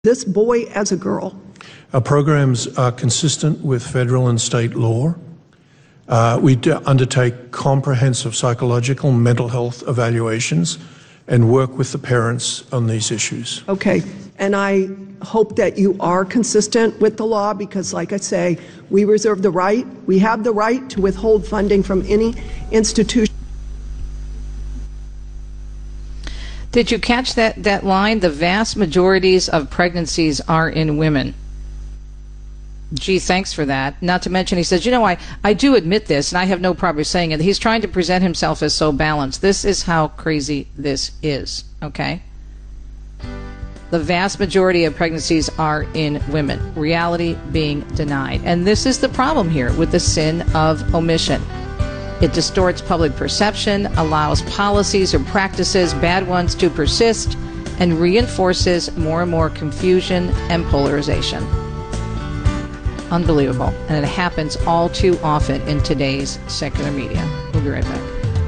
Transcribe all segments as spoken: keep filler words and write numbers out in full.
this boy as a girl? Our programs are consistent with federal and state law. Uh, we do undertake comprehensive psychological and mental health evaluations and work with the parents on these issues. Okay, and I hope that you are consistent with the law because, like I say, we reserve the right, we have the right to withhold funding from any institution. Did you catch that, that line? The vast majorities of pregnancies are in women. Gee, thanks for that. Not to mention, he says, you know, I, I do admit this, and I have no problem saying it. He's trying to present himself as so balanced. This is how crazy this is, okay? The vast majority of pregnancies are in women, reality being denied. And this is the problem here with the sin of omission. It distorts public perception, allows policies or practices, bad ones, to persist, and reinforces more and more confusion and polarization. Unbelievable. And it happens all too often in today's secular media. We'll be right back.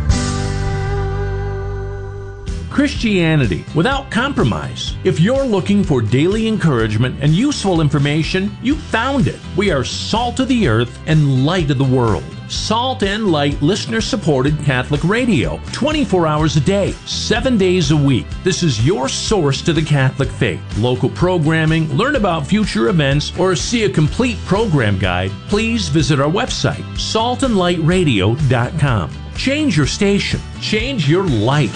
Christianity without compromise. If you're looking for daily encouragement and useful information, you found it. We are salt of the earth and light of the world. Salt and Light listener-supported Catholic radio, twenty-four hours a day, seven days a week. This is your source to the Catholic faith. Local programming, learn about future events, or see a complete program guide, please visit our website, salt and light radio dot com. Change your station. Change your life.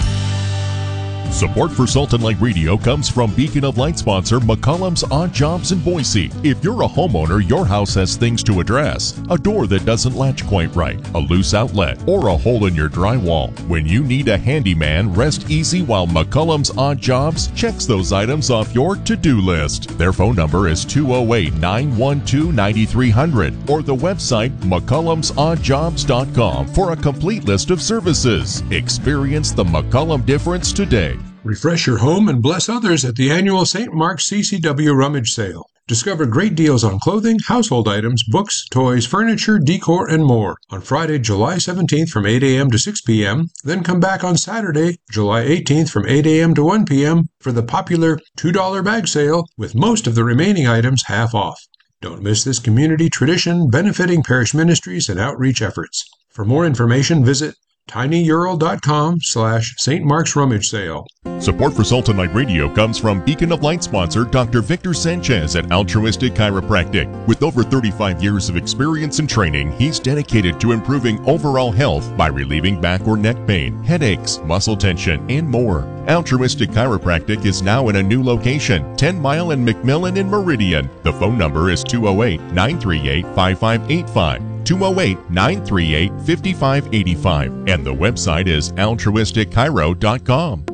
Support for Salt and Light Radio comes from Beacon of Light sponsor McCollum's Odd Jobs in Boise. If you're a homeowner, your house has things to address. A door that doesn't latch quite right, a loose outlet, or a hole in your drywall. When you need a handyman, rest easy while McCollum's Odd Jobs checks those items off your to-do list. Their phone number is two oh eight, nine one two, nine three hundred or the website mccollums odd jobs dot com for a complete list of services. Experience the McCollum difference today. Refresh your home and bless others at the annual Saint Mark's C C W Rummage Sale. Discover great deals on clothing, household items, books, toys, furniture, decor, and more on Friday, July seventeenth from eight a.m. to six p.m., then come back on Saturday, July eighteenth from eight a.m. to one p.m. for the popular two dollar bag sale with most of the remaining items half off. Don't miss this community tradition benefiting parish ministries and outreach efforts. For more information, visit tinyurl.com slash Saint Mark's Rummage Sale. Support for Salt and Light Radio comes from Beacon of Light sponsor Doctor Victor Sanchez at Altruistic Chiropractic. With over thirty-five years of experience and training, he's dedicated to improving overall health by relieving back or neck pain, headaches, muscle tension, and more. Altruistic Chiropractic is now in a new location, ten mile and McMillan in Meridian. The phone number is two oh eight, nine three eight, five five eight five. two oh eight, nine three eight, five five eight five, and the website is altruistic chiro dot com.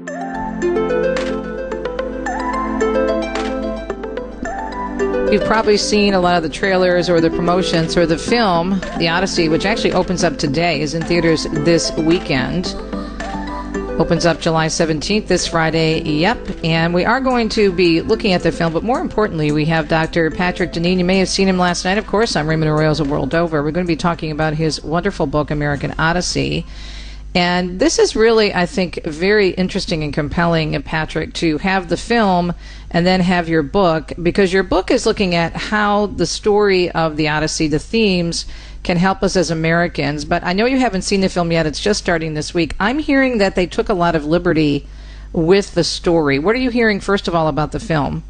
You've probably seen a lot of the trailers or the promotions or the film, The Odyssey, which actually opens up today, is in theaters this weekend. Opens up July seventeenth, this Friday, yep. And we are going to be looking at the film, but more importantly, we have Doctor Patrick Deneen. You may have seen him last night, of course, on Raymond Arroyo's A World Over. We're going to be talking about his wonderful book, American Odyssey. And this is really, I think, very interesting and compelling, Patrick, to have the film and then have your book, because your book is looking at how the story of the Odyssey, the themes, can help us as Americans. But I know you haven't seen the film yet. It's just starting this week. I'm hearing that they took a lot of liberty with the story. What are you hearing, first of all, about the film?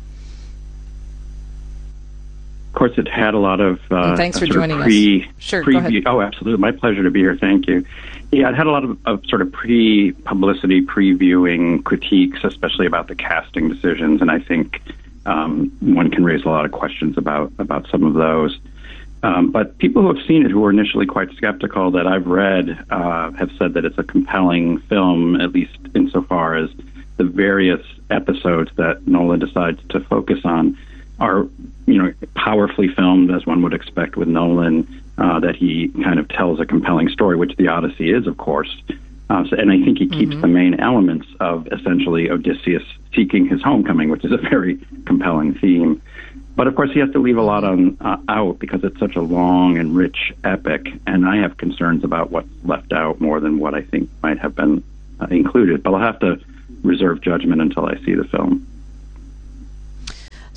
Of course, it had a lot of uh, thanks for sort joining of pre, us. Sure, preview. go ahead. Oh, absolutely. My pleasure to be here. Thank you. Yeah, it had a lot of, of sort of pre-publicity previewing critiques, especially about the casting decisions, and I think um, one can raise a lot of questions about, about some of those. Um, but people who have seen it, who were initially quite skeptical, that I've read, uh, have said that it's a compelling film, at least insofar as the various episodes that Nolan decides to focus on are, you know, powerfully filmed, as one would expect with Nolan, uh, that he kind of tells a compelling story, which the Odyssey is, of course. Uh, so, and I think he keeps mm-hmm. the main elements of essentially Odysseus seeking his homecoming, which is a very compelling theme. But of course, he has to leave a lot on uh, out because it's such a long and rich epic, and I have concerns about what's left out more than what I think might have been uh, included. But I'll have to reserve judgment until I see the film.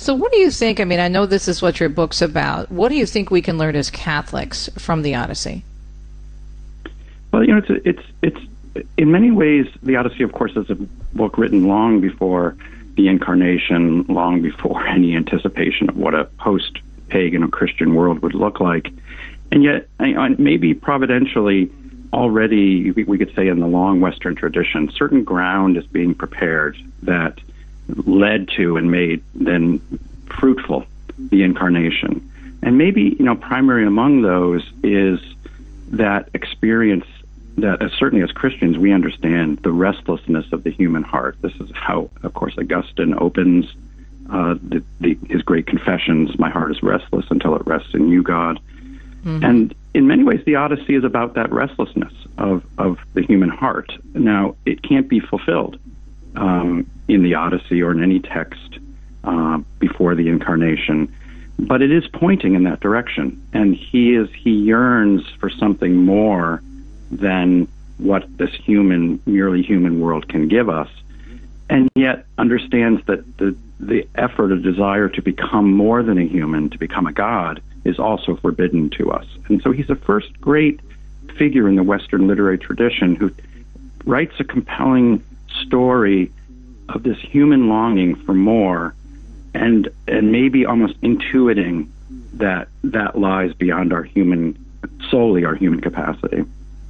So what do you think, I mean, I know this is what your book's about. What do you think we can learn as Catholics from the Odyssey? Well, you know, it's, it's, it's in many ways, the Odyssey, of course, is a book written long before the Incarnation, long before any anticipation of what a post-pagan or Christian world would look like. And yet, maybe providentially, already, we could say in the long Western tradition, certain ground is being prepared that led to and made then fruitful the Incarnation. And maybe, you know, primary among those is that experience that, as certainly as Christians, we understand the restlessness of the human heart. This is how, of course, Augustine opens uh, the, the, his great confessions, my heart is restless until it rests in you, God. Mm-hmm. And in many ways, the Odyssey is about that restlessness of, of the human heart. Now, it can't be fulfilled um, in the Odyssey or in any text uh, before the Incarnation, but it is pointing in that direction. And he is he yearns for something more than what this human, merely human world can give us, and yet understands that the the effort or desire to become more than a human, to become a god, is also forbidden to us. And so he's the first great figure in the Western literary tradition who writes a compelling story of this human longing for more, and and maybe almost intuiting that that lies beyond our human, solely our human capacity.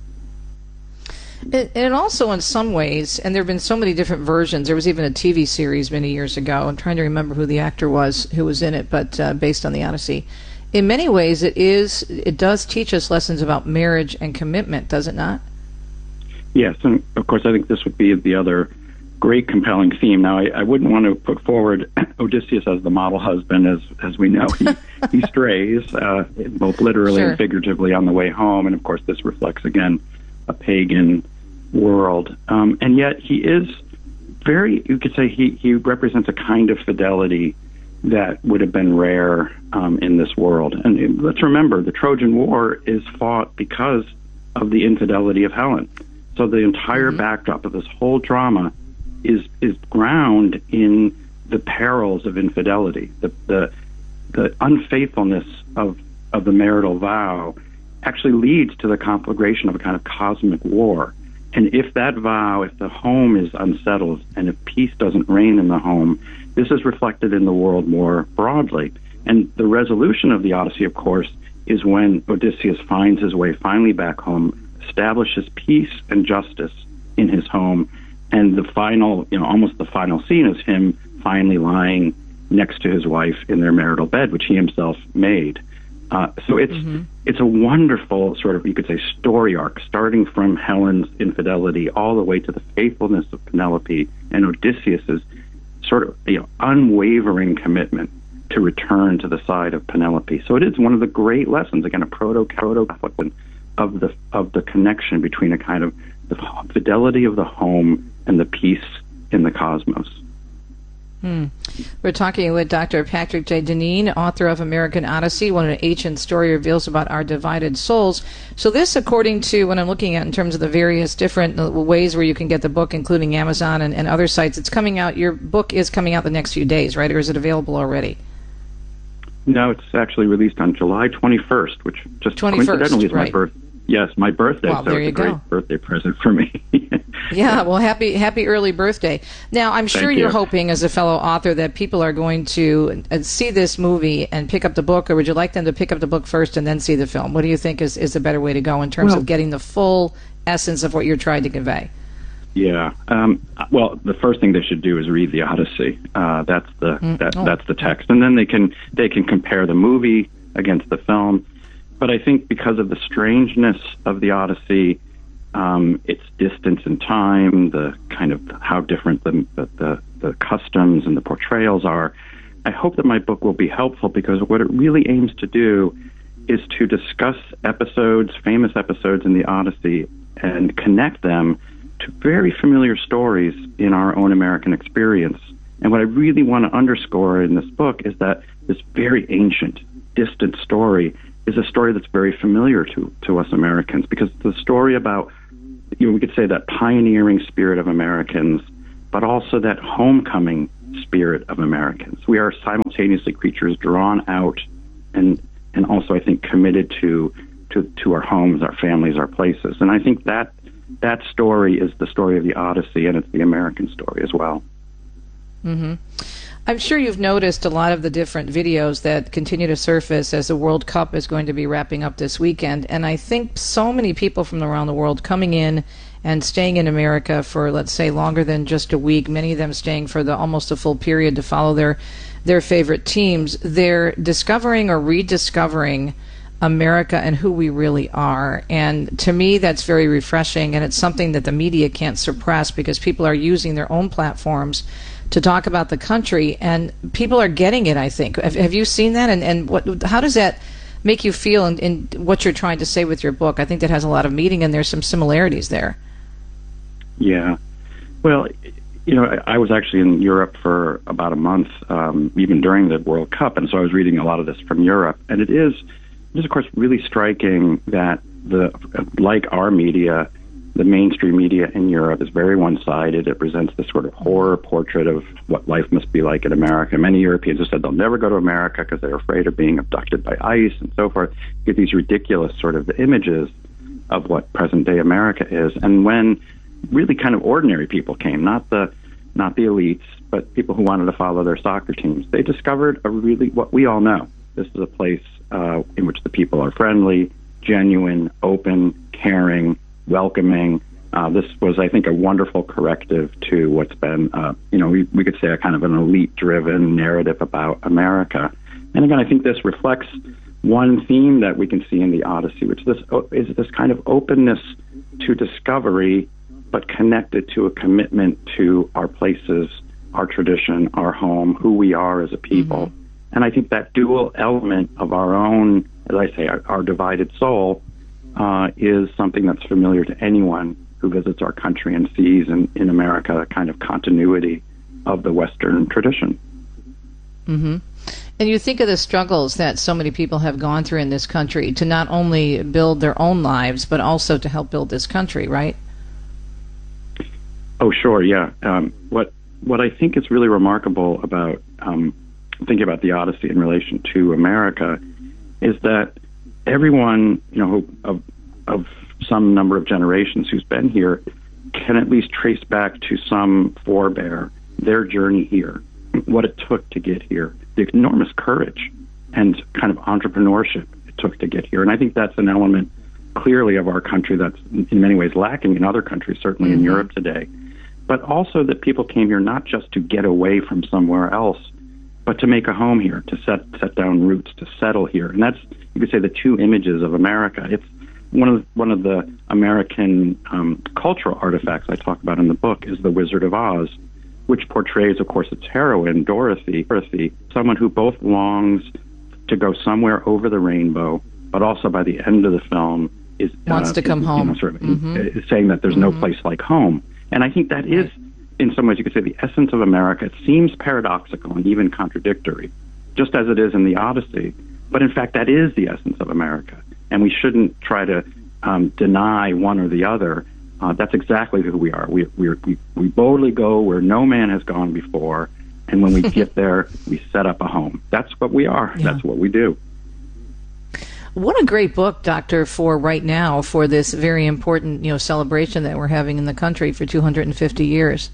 And, and also in some ways, and there have been so many different versions, there was even a T V series many years ago, I'm trying to remember who the actor was who was in it, but uh, based on the Odyssey. In many ways, it is it does teach us lessons about marriage and commitment, does it not? Yes, and of course I think this would be the other great compelling theme. Now, I, I wouldn't want to put forward Odysseus as the model husband, as as we know he, he strays, uh, both literally sure. and figuratively on the way home, and of course this reflects, again, a pagan world. Um, and yet he is very, you could say he, he represents a kind of fidelity that would have been rare um, in this world. And it, let's remember, the Trojan War is fought because of the infidelity of Helen. So the entire mm-hmm. backdrop of this whole drama is is ground in the perils of infidelity, the the, the unfaithfulness of, of the marital vow actually leads to the conflagration of a kind of cosmic war. And if that vow, if the home is unsettled, and if peace doesn't reign in the home, this is reflected in the world more broadly. And the resolution of the Odyssey, of course, is when Odysseus finds his way finally back home, establishes peace and justice in his home, and the final, you know, almost the final scene is him finally lying next to his wife in their marital bed, which he himself made. Uh, so it's mm-hmm. it's a wonderful sort of, you could say, story arc, starting from Helen's infidelity all the way to the faithfulness of Penelope and Odysseus's sort of, you know, unwavering commitment to return to the side of Penelope. So it is one of the great lessons, again, a proto proto of the of the connection between a kind of the fidelity of the home and the peace in the cosmos. Hmm. We're talking with Doctor Patrick J. Deneen, author of American Odyssey, what an ancient story reveals about our divided souls. So this, according to what I'm looking at in terms of the various different ways where you can get the book, including Amazon and, and other sites, it's coming out, your book is coming out the next few days, right? Or is it available already? No, it's actually released on July twenty-first, which just twenty-first, coincidentally is right. my birthday. Yes, my birthday, well, so there it's you a go. great birthday present for me. Yeah, well, happy happy early birthday. Now, I'm sure Thank you're you. hoping, as a fellow author, that people are going to uh, see this movie and pick up the book, or would you like them to pick up the book first and then see the film? What do you think is, is a better way to go in terms well, of getting the full essence of what you're trying to convey? Yeah. Um, well, the first thing they should do is read the Odyssey. Uh, that's the mm, that, oh. that's the text, and then they can they can compare the movie against the film. But I think because of the strangeness of the Odyssey, um, its distance in time, the kind of how different the, the the customs and the portrayals are, I hope that my book will be helpful, because what it really aims to do is to discuss episodes, famous episodes in the Odyssey, and connect them to very familiar stories in our own American experience. And what I really want to underscore in this book is that this very ancient, distant story is a story that's very familiar to, to us Americans, because it's a story about, you know, we could say that pioneering spirit of Americans, but also that homecoming spirit of Americans. We are simultaneously creatures drawn out and and also, I think, committed to to, to our homes, our families, our places. And I think that that story is the story of the Odyssey, and it's the American story as well. Mm-hmm. I'm sure you've noticed a lot of the different videos that continue to surface as the World Cup is going to be wrapping up this weekend. And I think so many people from around the world coming in and staying in America for, let's say, longer than just a week, many of them staying for the almost a full period to follow their their favorite teams, they're discovering or rediscovering America and who we really are. And to me, that's very refreshing, and it's something that the media can't suppress because people are using their own platforms to talk about the country, and people are getting it, I think. Have, have you seen that? And, and what? How does that make you feel in, in what you're trying to say with your book? I think that has a lot of meaning, and there's some similarities there. Yeah. Well, you know, I, I was actually in Europe for about a month, um, even during the World Cup, and so I was reading a lot of this from Europe. And it is, it is, of course, really striking that, the like our media, the mainstream media in Europe is very one-sided. It presents this sort of horror portrait of what life must be like in America. Many Europeans have said they'll never go to America because they're afraid of being abducted by ICE and so forth. You get these ridiculous sort of images of what present-day America is. And when really kind of ordinary people came, not the not the elites, but people who wanted to follow their soccer teams, they discovered a really, what we all know. This is a place uh, in which the people are friendly, genuine, open, caring, welcoming. Uh, this was, I think, a wonderful corrective to what's been, uh, you know, we, we could say a kind of an elite-driven narrative about America. And again, I think this reflects one theme that we can see in the Odyssey, which this is this kind of openness to discovery, but connected to a commitment to our places, our tradition, our home, who we are as a people. Mm-hmm. And I think that dual element of our own, as I say, our, our divided soul, uh, is something that's familiar to anyone who visits our country and sees in, in America a kind of continuity of the Western tradition. Mm-hmm. And you think of the struggles that so many people have gone through in this country to not only build their own lives, but also to help build this country, right? Oh, sure, yeah. Um, what what I think is really remarkable about um, thinking about the Odyssey in relation to America is that everyone, you know, who, of, of some number of generations who's been here can at least trace back to some forebear, their journey here, what it took to get here, the enormous courage and kind of entrepreneurship it took to get here. And I think that's an element clearly of our country that's in many ways lacking in other countries, certainly mm-hmm. in Europe today. But also that people came here not just to get away from somewhere else, but to make a home here, to set set down roots, to settle here. And that's, you could say, the two images of America. It's one of the, one of the American um, cultural artifacts I talk about in the book is The Wizard of Oz, which portrays, of course, its heroine, Dorothy, Dorothy, someone who both longs to go somewhere over the rainbow, but also by the end of the film is wants uh, to come is, home, you know, sort of, mm-hmm. is saying that there's mm-hmm. no place like home. And I think that is, in some ways, you could say the essence of America. It seems paradoxical and even contradictory, just as it is in the Odyssey. But in fact, that is the essence of America. And we shouldn't try to um, deny one or the other. Uh, that's exactly who we are. We, we, we, we boldly go where no man has gone before. And when we get there, we set up a home. That's what we are. Yeah. That's what we do. What a great book, Doctor, for right now, for this very important, you know, celebration that we're having in the country for two hundred fifty years.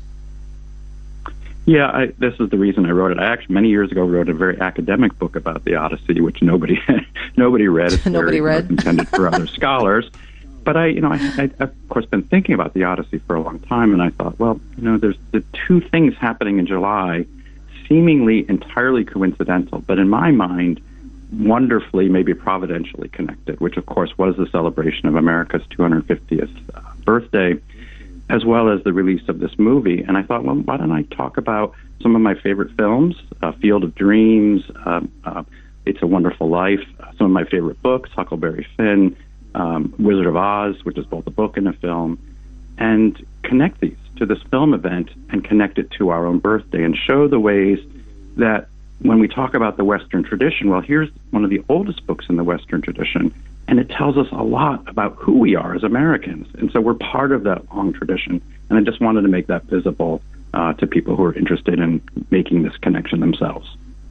Yeah, I, this is the reason I wrote it. I actually, many years ago, wrote a very academic book about the Odyssey, which nobody nobody read. It's nobody very, read. It was intended for other scholars. But I, you know, I, I, I've of course been thinking about the Odyssey for a long time, and I thought, well, you know, there's the two things happening in July, seemingly entirely coincidental, but in my mind, wonderfully, maybe providentially connected, which of course was the celebration of America's two hundred fiftieth uh, birthday, as well as the release of this movie. And I thought, well, why don't I talk about some of my favorite films, uh, Field of Dreams, uh, uh, It's a Wonderful Life, uh, some of my favorite books, Huckleberry Finn, um, Wizard of Oz, which is both a book and a film, and connect these to this film event and connect it to our own birthday and show the ways that when we talk about the Western tradition, well, here's one of the oldest books in the Western tradition, and it tells us a lot about who we are as Americans. And so we're part of that long tradition. And I just wanted to make that visible uh, to people who are interested in making this connection themselves.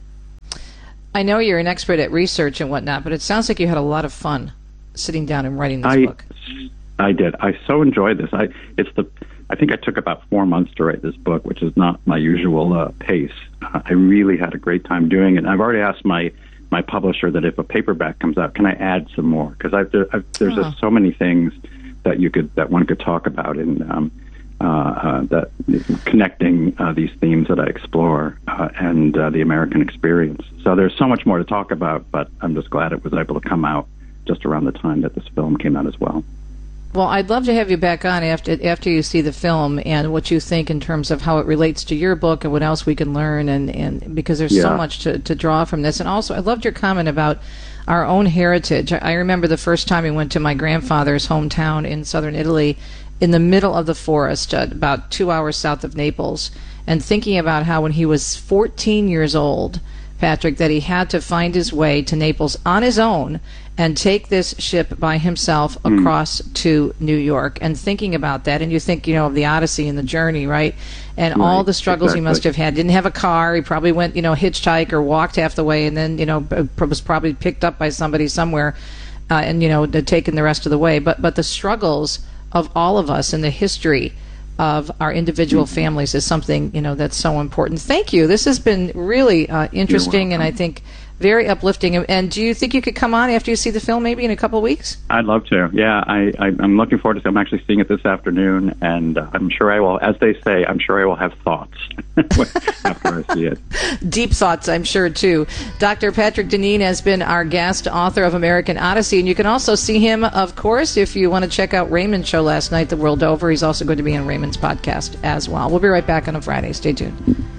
I know you're an expert at research and whatnot, but it sounds like you had a lot of fun sitting down and writing this I, book. I did. I so enjoyed this. I it's the I think I took about four months to write this book, which is not my usual uh, pace. Uh, I really had a great time doing it. And I've already asked my, my publisher that if a paperback comes out, can I add some more? Because I've, I've, there's oh. just so many things that you could that one could talk about in um, uh, uh, that connecting uh, these themes that I explore uh, and uh, the American experience. So there's so much more to talk about, but I'm just glad it was able to come out just around the time that this film came out as well. Well, I'd love to have you back on after after you see the film and what you think in terms of how it relates to your book and what else we can learn, and, and because there's yeah. so much to, to draw from this. And also, I loved your comment about our own heritage. I remember the first time we went to my grandfather's hometown in southern Italy, in the middle of the forest, uh, about two hours south of Naples, and thinking about how when he was fourteen years old, Patrick, that he had to find his way to Naples on his own and take this ship by himself mm. across to New York, and thinking about that, and you think, you know, of the Odyssey and the journey, right? And right. all the struggles exactly. he must have had. Didn't have a car. He probably went, you know, hitchhike or walked half the way, and then, you know, was probably picked up by somebody somewhere, uh, and, you know, taken the rest of the way. But but the struggles of all of us in the history of our individual mm-hmm. families is something, you know, that's so important. Thank you. This has been really uh, interesting, and I think very uplifting. And do you think you could come on after you see the film, maybe in a couple of weeks? I'd love to. Yeah, I, I, I'm looking forward to it. I'm actually seeing it this afternoon, and uh, I'm sure I will, as they say, I'm sure I will have thoughts after I see it. Deep thoughts, I'm sure, too. Doctor Patrick Deneen has been our guest, author of American Odyssey, and you can also see him, of course, if you want to check out Raymond's show last night, The World Over. He's also going to be on Raymond's podcast as well. We'll be right back on a Friday. Stay tuned.